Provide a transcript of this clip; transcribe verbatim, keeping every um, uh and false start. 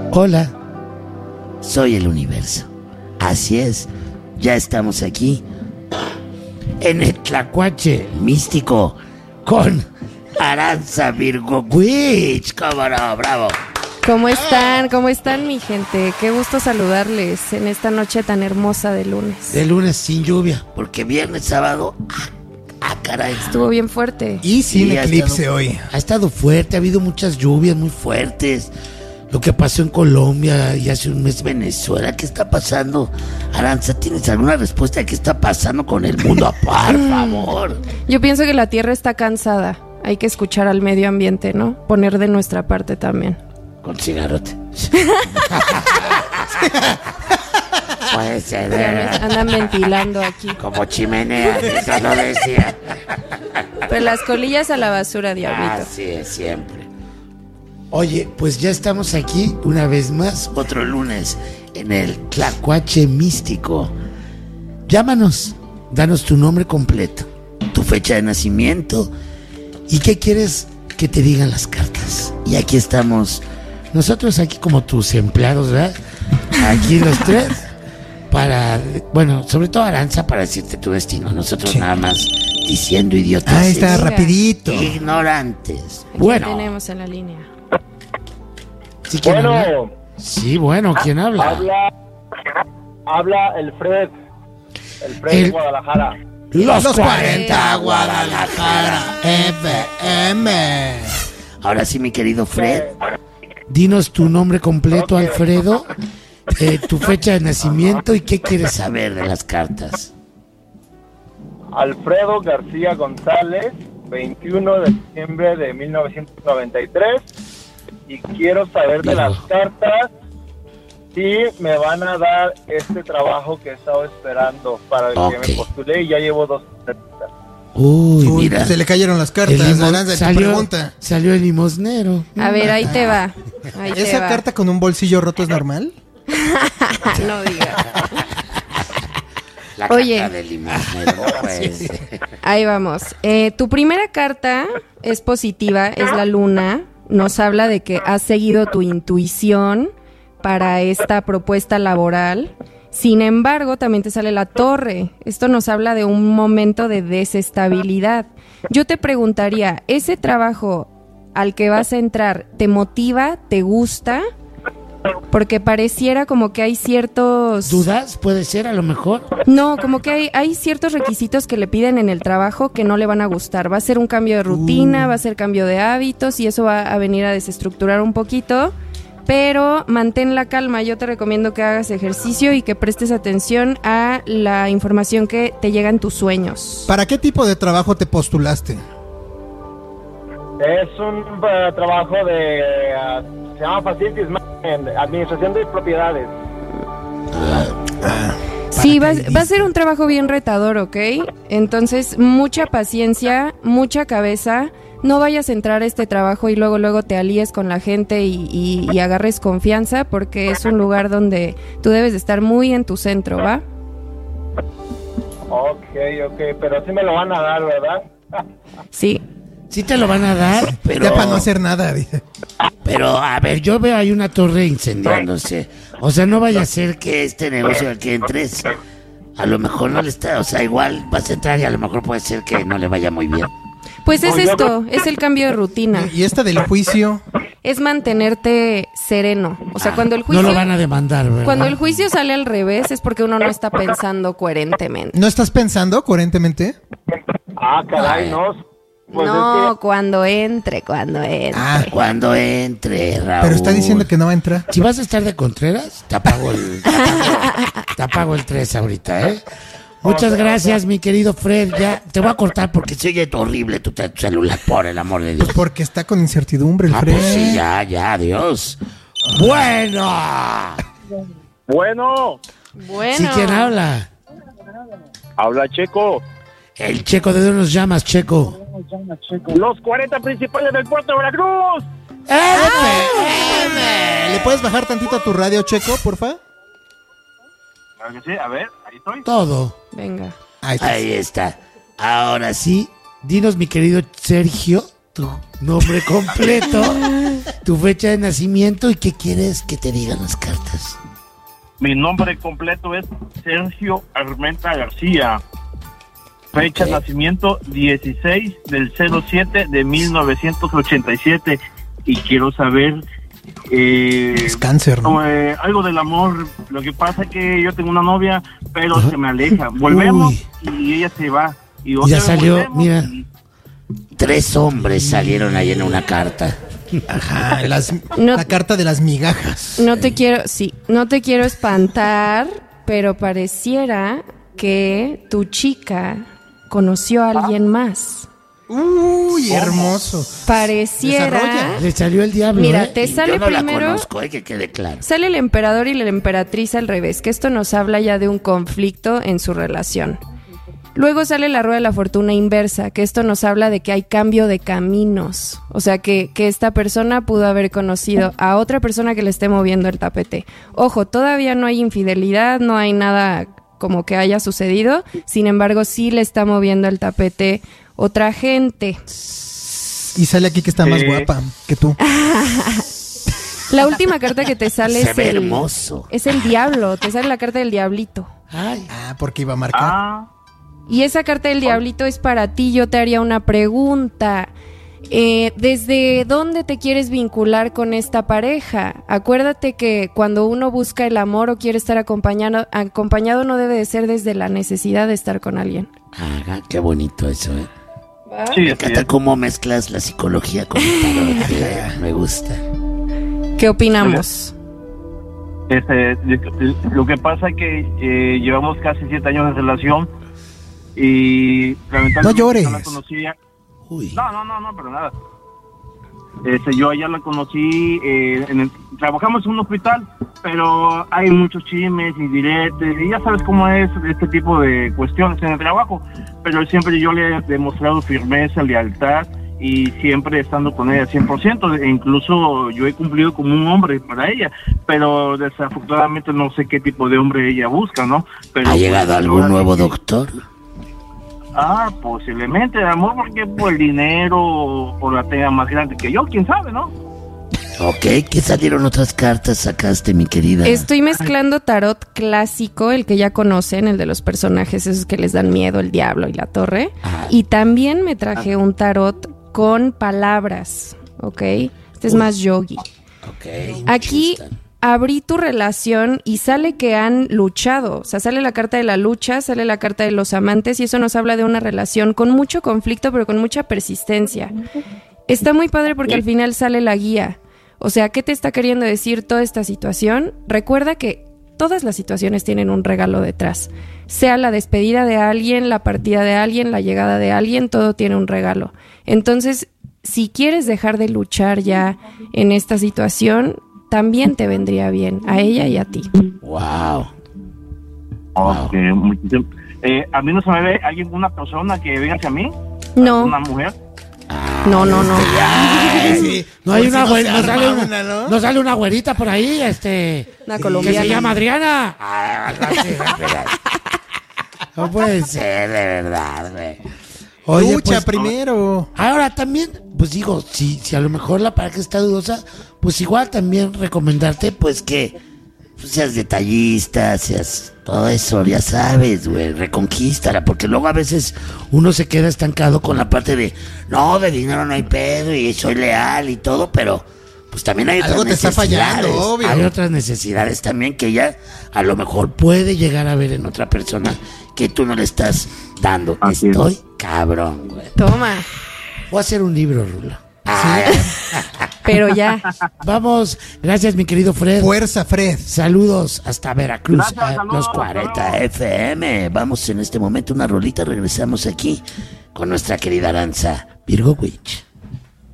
Hola, soy el universo. Así es, ya estamos aquí en el Tlacuache místico con Aranza Virgo Witch. ¡Cómo no! ¡Bravo! ¿Cómo están? ¿Cómo están, mi gente? Qué gusto saludarles en esta noche tan hermosa de lunes. De lunes sin lluvia, porque viernes, sábado, ah, ah caray. Estuvo bien fuerte. Y sin Sí, eclipse ha estado, hoy. Ha estado fuerte, ha habido muchas lluvias muy fuertes. Lo que pasó en Colombia y hace un mes Venezuela, ¿qué está pasando? Aranza, ¿tienes alguna respuesta de qué está pasando con el mundo? Por favor. Yo pienso que la Tierra está cansada. Hay que escuchar al medio ambiente, ¿no? Poner de nuestra parte también. Con cigarrote. Puede ser. Ya me andan ventilando aquí. Como chimenea, eso lo decía. Pues las colillas a la basura, diablito. Así es, siempre. Oye, pues ya estamos aquí una vez más, otro lunes, en el Tlacuache místico. Llámanos, danos tu nombre completo, tu fecha de nacimiento y qué quieres que te digan las cartas. Y aquí estamos, nosotros aquí como tus empleados, ¿verdad? Aquí los tres, para, bueno, sobre todo Aranza, para decirte tu destino. Nosotros sí. Nada más diciendo idiotas. Ah, está rapidito. Ignorantes. Aquí Bueno. tenemos en la línea. ¿Sí, quién bueno, habla? Sí, bueno, ¿quién habla? Habla, habla el Fred, el Fred El- de Guadalajara. Los, Los cuarenta cuarenta Guadalajara. F M. Ahora sí, mi querido Fred, dinos tu nombre completo, Ok. Alfredo, eh, tu fecha de nacimiento y qué quieres saber de las cartas. Alfredo García González, veintiuno de diciembre de mil novecientos noventa y tres. Y quiero saber de Virgo. las cartas si me van a dar este trabajo que he estado esperando para el Ok. que me postulé y ya llevo dos entrevistas. Uy, Uy, mira. se le cayeron las el cartas. limo- Aranza, tu salió, pregunta. salió el limosnero. A ver, ahí te va. Ahí te ¿Esa va. carta con un bolsillo roto es normal? No digas. La Oye. carta del limosnero, pues. Ahí vamos. Eh, tu primera carta es positiva, es la luna. Nos habla de que has seguido tu intuición para esta propuesta laboral. Sin embargo, también te sale la torre. Esto nos habla de un momento de desestabilidad. Yo te preguntaría, ¿ese trabajo al que vas a entrar te motiva, te gusta? Porque pareciera como que hay ciertos... ¿Dudas? ¿Puede ser a lo mejor? No, como que hay, hay ciertos requisitos que le piden en el trabajo que no le van a gustar. Va a ser un cambio de rutina, Uh. va a ser cambio de hábitos y eso va a venir a desestructurar un poquito. Pero mantén la calma. Yo te recomiendo que hagas ejercicio y que prestes atención a la información que te llega en tus sueños. ¿Para qué tipo de trabajo te postulaste? Es un eh, trabajo de, uh, se llama Facilities Management, Administración de Propiedades. Sí, va, paracaidista. va a ser un trabajo bien retador, ¿ok? Entonces, mucha paciencia, mucha cabeza. No vayas a entrar a este trabajo y luego luego te alíes con la gente y, y, y agarres confianza, porque es un lugar donde tú debes de estar muy en tu centro, ¿va? Ok, ok, pero sí me lo van a dar, ¿verdad? Sí. Sí te lo van a dar, pero... Ya para no hacer nada, dice. Pero, a ver, yo veo ahí una torre incendiándose. O sea, no vaya a ser que este negocio al que entres, a lo mejor no le está... O sea, igual vas a entrar y a lo mejor puede ser que no le vaya muy bien. Pues es esto, es el cambio de rutina. Y esta del juicio. Es mantenerte sereno. O sea, Ah, cuando el juicio... No lo van a demandar, ¿verdad? Cuando el juicio sale al revés es porque uno no está pensando coherentemente. ¿No estás pensando coherentemente? Ah, caray, no. Pues no, es cuando entre, cuando entre. Ah, Cuando entre, Raúl. pero está diciendo que no va a entrar. Si vas a estar de Contreras, te apago el... Te apago, te apago el tres ahorita, ¿eh? Muchas gracias, mi querido Fred. Ya te voy a cortar porque se oye horrible tu, tu celular, por el amor de Dios. Porque está con incertidumbre el Ah, Fred. pues sí, ya, ya, adiós. Bueno. que- Bueno, Bueno. ¿Sí quién habla? habla Checo. El Checo, ¿de dónde nos llamas, Checo? Los cuarenta principales del puerto de Veracruz. ¡F M! ¿Le puedes bajar tantito a tu radio, Checo, porfa? Claro que sí, a ver, ahí estoy. Todo. Venga. Ahí está. Ahí está. Ahora sí, dinos, mi querido Sergio, tu nombre completo, tu fecha de nacimiento y qué quieres que te digan las cartas. Mi nombre completo es Sergio Armenta García. Fecha de nacimiento dieciséis del cero siete de mil novecientos ochenta y siete. Y quiero saber eh, Es cáncer, ¿no? eh, algo del amor. Lo que pasa es que yo tengo una novia, pero Ajá. se me aleja. Volvemos Uy. y ella se va. Y otra ya vez salió, volvemos, mira. Y... Tres hombres salieron ahí en una carta. Ajá, las, No- la carta de las migajas. No te quiero, sí, no te quiero espantar, pero pareciera que tu chica conoció a alguien más. Uy, hermoso. Pareciera. Desarrolla. Le salió el diablo. Mira, ¿eh? te sale Yo no primero- la conozco, eh, que quede claro. Sale el emperador y la emperatriz al revés, que esto nos habla ya de un conflicto en su relación. Luego sale la rueda de la fortuna inversa, que esto nos habla de que hay cambio de caminos. O sea, que, que esta persona pudo haber conocido a otra persona que le esté moviendo el tapete. Ojo, todavía no hay infidelidad, no hay nada como que haya sucedido. Sin embargo, sí le está moviendo el tapete otra gente. Y sale aquí que está más Eh. guapa que tú. La última carta que te sale Se es ve el, hermoso. es el diablo. Te sale la carta del diablito. Ay, Ah, porque iba a marcar. Ah, Y esa carta del diablito es para ti. Yo te haría una pregunta. Eh, ¿Desde dónde te quieres vincular con esta pareja? Acuérdate que cuando uno busca el amor o quiere estar acompañado, acompañado no debe de ser desde la necesidad de estar con alguien. ah, qué bonito eso, ¿eh? sí, Me así encanta es. cómo mezclas la psicología con el tarot, eh, me gusta. ¿Qué opinamos? Este, lo que pasa es que eh, llevamos casi siete años de relación y lamentablemente No llores. yo la conocía. Uy. No, no, no, no, pero nada. Este, yo allá la conocí, eh, en el- trabajamos en un hospital, pero hay muchos chismes y diretes, y ya sabes cómo es este tipo de cuestiones en el trabajo, pero siempre yo le he demostrado firmeza, lealtad, y siempre estando con ella cien por ciento, e incluso yo he cumplido como un hombre para ella, pero desafortunadamente no sé qué tipo de hombre ella busca, ¿no? Pero ¿Ha llegado pues, algún ahora nuevo sí que- doctor? Ah, posiblemente, amor, porque por el dinero o por la tenga más grande que yo, quién sabe, ¿no? Ok, ¿qué salieron otras cartas sacaste, mi querida? Estoy mezclando tarot clásico, el que ya conocen, el de los personajes esos que les dan miedo, el diablo y la torre. Ah. Y también me traje un tarot con palabras, ¿ok? Este es más yogi. Ok, Aquí chustan. abrí tu relación y sale que han luchado. O sea, sale la carta de la lucha, sale la carta de los amantes y eso nos habla de una relación con mucho conflicto, pero con mucha persistencia. Está muy padre porque al final sale la guía. O sea, ¿qué te está queriendo decir toda esta situación? Recuerda que todas las situaciones tienen un regalo detrás. Sea la despedida de alguien, la partida de alguien, la llegada de alguien, todo tiene un regalo. Entonces, si quieres dejar de luchar ya en esta situación, también te vendría bien a ella y a ti. Wow. Ok, muchísimo. Eh, a mí no se me ve alguien, una persona que venga hacia mí. No. Una mujer. No, no, no. Ay, Sí, no hay por si una no güerita, se no, sale arma una, una, ¿no? no sale una güerita por ahí, este, Una que colombiana. se llama Adriana. Ah, algo así, espera. No puede ser, de verdad, güey. Oye, Lucha pues, primero. ahora también, pues digo, si, si a lo mejor la pareja está dudosa, pues igual también recomendarte, pues que pues, seas detallista, seas todo eso, ya sabes, güey, reconquístala, porque luego a veces uno se queda estancado con la parte de, no, de dinero no hay pedo y soy leal y todo, pero pues también hay otras Algo te está fallando, necesidades, obvio. hay otras necesidades también que ella a lo mejor puede llegar a ver en otra persona que tú no le estás dando. Así es. Estoy cabrón, güey. Toma. Voy a hacer un libro, Rulo. Pero ya. Vamos, gracias mi querido Fred. Fuerza, Fred. Saludos hasta Veracruz, Gracias, a saludos, los cuarenta saludos. F M. Vamos en este momento una rolita, regresamos aquí con nuestra querida Aranza Virgo Witch.